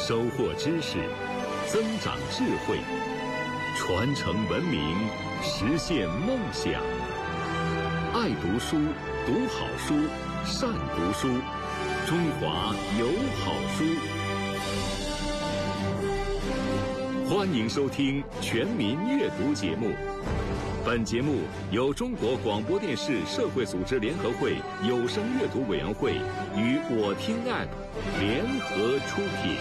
收获知识，增长智慧，传承文明，实现梦想。爱读书，读好书，善读书，中华有好书。欢迎收听全民阅读节目。本节目由中国广播电视社会组织联合会有声阅读委员会与我听 App 联合出品。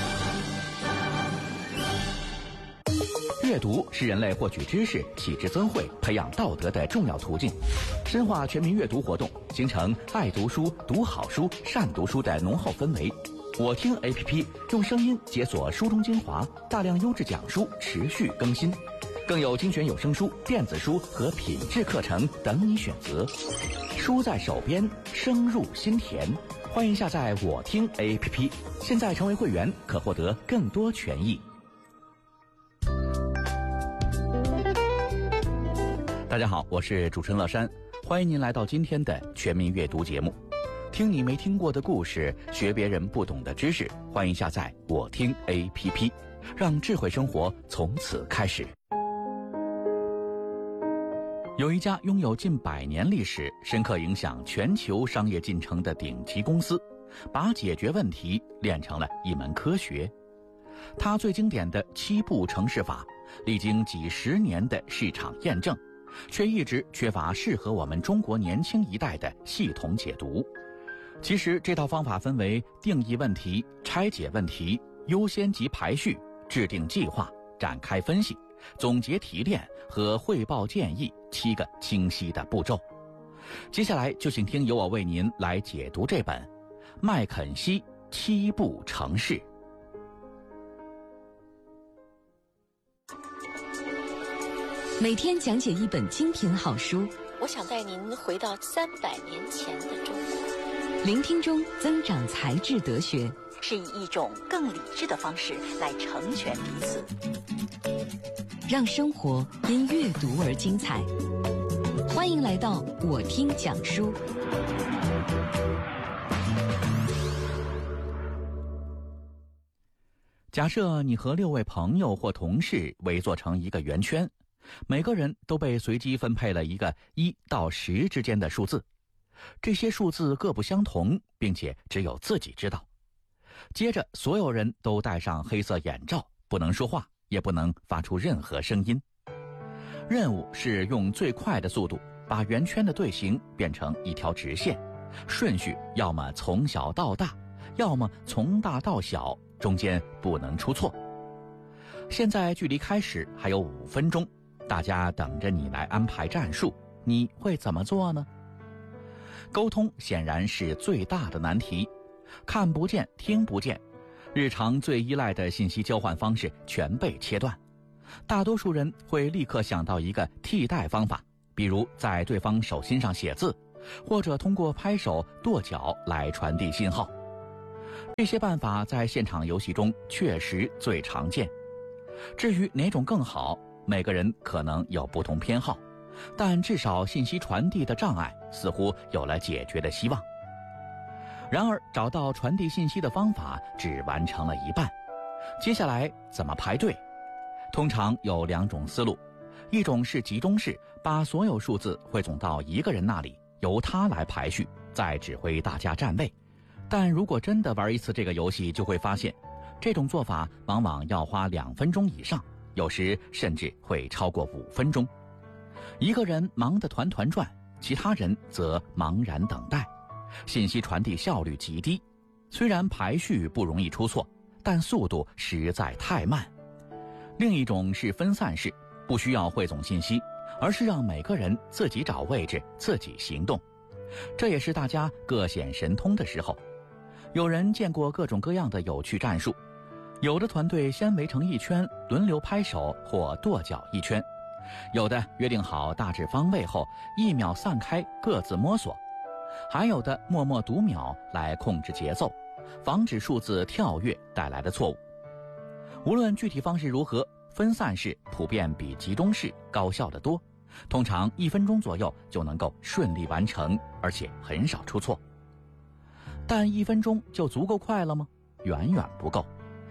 阅读是人类获取知识、启智增慧、培养道德的重要途径。深化全民阅读活动，形成爱读书、读好书、善读书的浓厚氛围。我听 APP 用声音解锁书中精华，大量优质讲书持续更新，更有精选有声书、电子书和品质课程等你选择。书在手边，声入心田。欢迎下载我听 APP， 现在成为会员可获得更多权益。大家好，我是主持人乐山，欢迎您来到今天的全民阅读节目。听你没听过的故事，学别人不懂的知识，欢迎下载我听 APP， 让智慧生活从此开始。有一家拥有近100年历史、深刻影响全球商业进程的顶级公司，把解决问题练成了一门科学。它最经典的7步程式法，历经几十年的市场验证，却一直缺乏适合我们中国年轻一代的系统解读。其实这套方法分为定义问题、拆解问题、优先级排序、制定计划、展开分析、总结提炼和汇报建议7个清晰的步骤。接下来就请听由我为您来解读这本麦肯锡7步程式。 每天讲解一本精品好书， 我想带您回到300年前的中国。 聆听中增长才智德学， 是以一种更理智的方式来成全彼此， 让生活因阅读而精彩。欢迎来到我听讲书。 假设你和6位朋友或同事围坐成一个圆圈，每个人都被随机分配了一个1到10之间的数字，这些数字各不相同，并且只有自己知道。接着所有人都戴上黑色眼罩，不能说话，也不能发出任何声音。任务是用最快的速度把圆圈的队形变成一条直线，顺序要么从小到大，要么从大到小，中间不能出错。现在距离开始还有5分钟，大家等着你来安排战术，你会怎么做呢？沟通显然是最大的难题，看不见听不见，日常最依赖的信息交换方式全被切断。大多数人会立刻想到一个替代方法，比如在对方手心上写字，或者通过拍手跺脚来传递信号。这些办法在现场游戏中确实最常见。至于哪种更好，每个人可能有不同偏好，但至少信息传递的障碍似乎有了解决的希望。然而找到传递信息的方法只完成了一半，接下来怎么排队？通常有2种思路，一种是集中式，把所有数字汇总到一个人那里，由他来排序，再指挥大家站位。但如果真的玩一次这个游戏，就会发现这种做法往往要花2分钟以上，有时甚至会超过5分钟。一个人忙得团团转，其他人则茫然等待，信息传递效率极低。虽然排序不容易出错，但速度实在太慢。另一种是分散式，不需要汇总信息，而是让每个人自己找位置，自己行动。这也是大家各显神通的时候。有人见过各种各样的有趣战术，有的团队先围成一圈，轮流拍手或跺脚一圈，有的约定好大致方位后1秒散开，各自摸索，还有的默默读秒来控制节奏，防止数字跳跃带来的错误。无论具体方式如何，分散式普遍比集中式高效得多，通常1分钟左右就能够顺利完成，而且很少出错。但1分钟就足够快了吗？远远不够。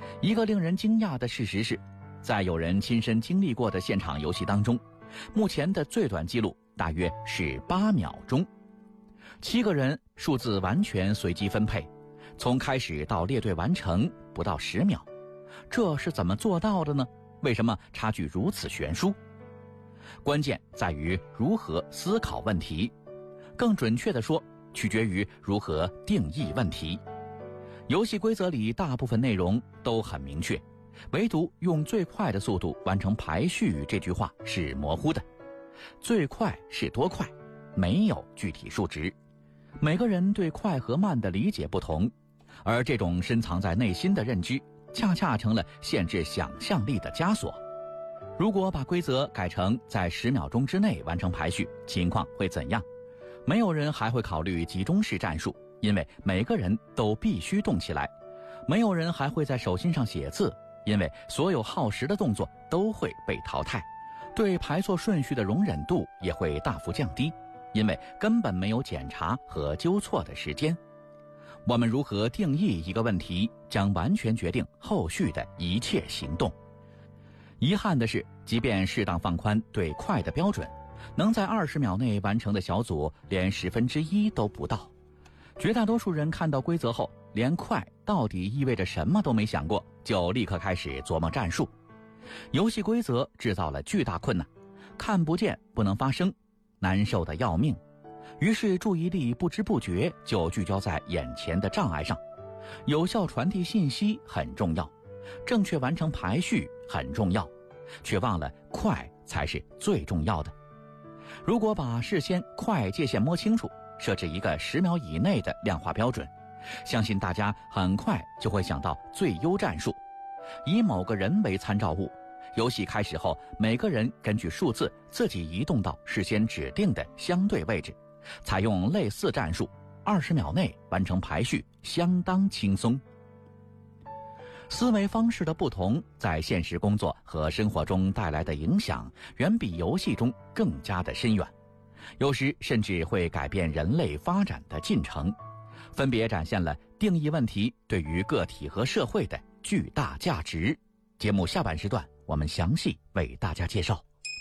一个令人惊讶的事实是，在有人亲身经历过的现场游戏当中，目前的最短记录大约是8秒钟。7个人，数字完全随机分配，从开始到列队完成不到10秒。这是怎么做到的呢？为什么差距如此悬殊？关键在于如何思考问题，更准确地说，取决于如何定义问题。游戏规则里大部分内容都很明确，唯独用最快的速度完成排序这句话是模糊的。最快是多快，没有具体数值。每个人对快和慢的理解不同，而这种深藏在内心的认知恰恰成了限制想象力的枷锁。如果把规则改成在10秒钟之内完成排序，情况会怎样？没有人还会考虑集中式战术，因为每个人都必须动起来。没有人还会在手心上写字，因为所有耗时的动作都会被淘汰。对排错顺序的容忍度也会大幅降低，因为根本没有检查和纠错的时间。我们如何定义一个问题，将完全决定后续的一切行动。遗憾的是，即便适当放宽对快的标准，能在20秒内完成的小组连1/10都不到。绝大多数人看到规则后，连快到底意味着什么都没想过，就立刻开始琢磨战术。游戏规则制造了巨大困难，看不见不能发声，难受得要命。于是注意力不知不觉就聚焦在眼前的障碍上。有效传递信息很重要，正确完成排序很重要，却忘了快才是最重要的。如果把事先快界限摸清楚，设置一个10秒以内的量化标准，相信大家很快就会想到最优战术。以某个人为参照物，游戏开始后，每个人根据数字自己移动到事先指定的相对位置，采用类似战术，20秒内完成排序，相当轻松。思维方式的不同，在现实工作和生活中带来的影响，远比游戏中更加的深远，有时甚至会改变人类发展的进程，分别展现了定义问题对于个体和社会的巨大价值。节目下半时段，我们详细为大家介绍。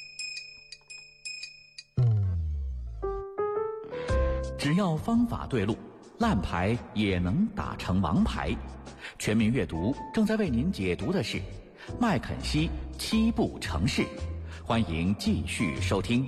只要方法对路，烂牌也能打成王牌。全民阅读正在为您解读的是麦肯锡7步成事，欢迎继续收听。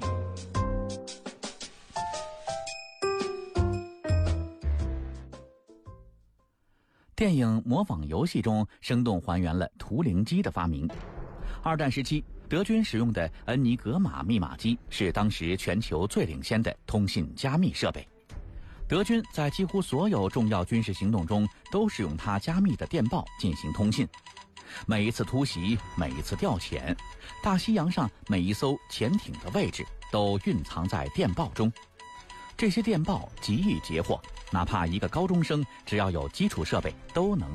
电影模仿游戏中生动还原了图灵机的发明。二战时期，德军使用的恩尼格玛密码机是当时全球最领先的通信加密设备。德军在几乎所有重要军事行动中都使用它加密的电报进行通信。每一次突袭，每一次调遣，大西洋上每一艘潜艇的位置都蕴藏在电报中。这些电报极易截获，哪怕一个高中生只要有基础设备都能